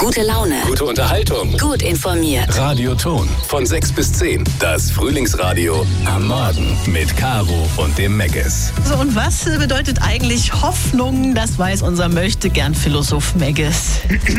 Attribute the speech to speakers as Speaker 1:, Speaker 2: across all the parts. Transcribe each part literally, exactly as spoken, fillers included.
Speaker 1: Gute Laune.
Speaker 2: Gute Unterhaltung.
Speaker 1: Gut informiert.
Speaker 2: Radio Ton. Von sechs bis zehn. Das Frühlingsradio am Morgen mit Caro und dem Megges.
Speaker 3: So, und was bedeutet eigentlich Hoffnung? Das weiß unser Möchtegern-Philosoph Megges.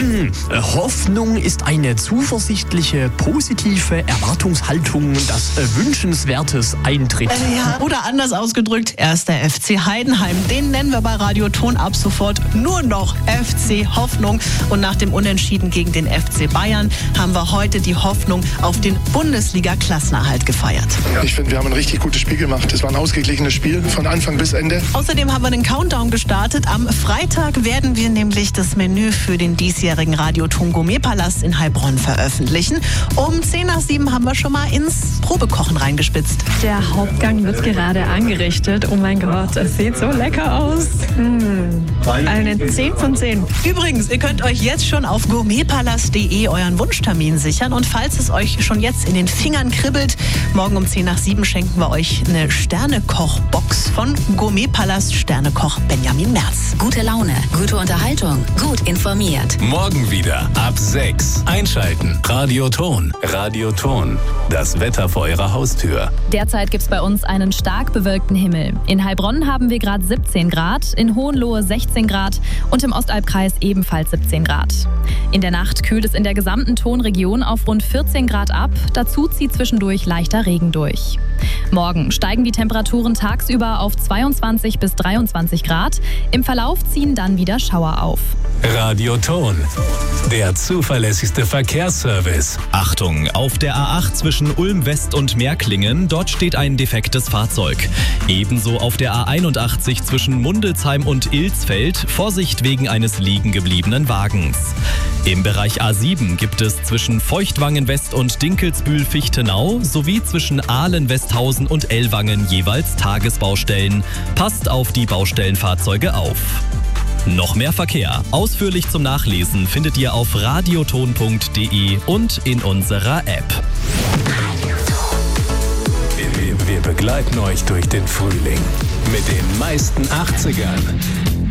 Speaker 4: Hoffnung ist eine zuversichtliche, positive Erwartungshaltung, dass äh, Wünschenswertes eintritt.
Speaker 3: Äh, ja, oder anders ausgedrückt, erster F C Heidenheim. Den nennen wir bei Radio Ton ab sofort nur noch F C Hoffnung. Und nach dem Unentschieden gegen den F C Bayern haben wir heute die Hoffnung auf den Bundesliga-Klassenerhalt gefeiert.
Speaker 5: Ich finde, wir haben ein richtig gutes Spiel gemacht. Es war ein ausgeglichenes Spiel von Anfang bis Ende.
Speaker 3: Außerdem haben wir den Countdown gestartet. Am Freitag werden wir nämlich das Menü für den diesjährigen Radio Ton Gourmet-Palast in Heilbronn veröffentlichen. Um zehn nach sieben haben wir schon mal ins Probekochen reingespitzt.
Speaker 6: Der Hauptgang wird gerade angerichtet. Oh mein Gott, es sieht so lecker aus. Mmh. Eine zehn von zehn.
Speaker 3: Übrigens, ihr könnt euch jetzt schon auf gourmetpalast punkt de euren Wunschtermin sichern. Und falls es euch schon jetzt in den Fingern kribbelt, morgen um zehn nach sieben schenken wir euch eine Sternekoch-Box von Gourmet-Palast Sternekoch Benjamin Merz.
Speaker 1: Gute Laune, gute Unterhaltung, gut informiert.
Speaker 2: Morgen wieder ab sechs. Einschalten. Radio Ton. Radio Ton. Das Wetter vor eurer Haustür.
Speaker 7: Derzeit gibt es bei uns einen stark bewölkten Himmel. In Heilbronn haben wir gerade siebzehn Grad, in Hohenlohe sechzehn Grad und im Ostalbkreis ebenfalls siebzehn Grad. In der Nacht kühlt es in der gesamten Tonregion auf rund vierzehn Grad ab. Dazu zieht zwischendurch leichter Regen durch. Morgen steigen die Temperaturen tagsüber auf zweiundzwanzig bis dreiundzwanzig Grad. Im Verlauf ziehen dann wieder Schauer auf.
Speaker 2: Radio Ton. Der zuverlässigste Verkehrsservice.
Speaker 8: Achtung, auf der A acht zwischen Ulm West und Märklingen, dort steht ein defektes Fahrzeug. Ebenso auf der A einundachtzig zwischen Mundelsheim und Ilsfeld, Vorsicht wegen eines liegen gebliebenen Wagens. Im Bereich A sieben gibt es zwischen Feuchtwangen West und Dinkelsbühl-Fichtenau sowie zwischen Ahlen-Westhausen und Ellwangen jeweils Tagesbaustellen. Passt auf die Baustellenfahrzeuge auf. Noch mehr Verkehr, ausführlich zum Nachlesen, findet ihr auf radioton punkt de und in unserer App.
Speaker 2: Wir, wir begleiten euch durch den Frühling mit den meisten achtzigern.